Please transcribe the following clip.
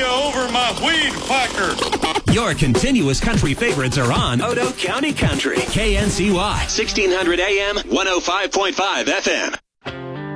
you over my weed whacker. Your continuous country favorites are on Odo County Country, KNCY, 1600 AM, 105.5 FM.